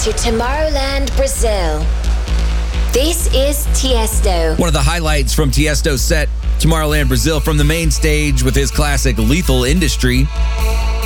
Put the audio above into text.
to Tomorrowland, Brazil. This is Tiesto. One of the highlights from Tiesto's set, Tomorrowland, Brazil, from the main stage with his classic Lethal Industry.